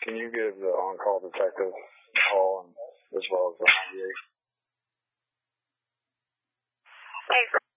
Can you give the on-call detective a call, and as well as the 98? Hey,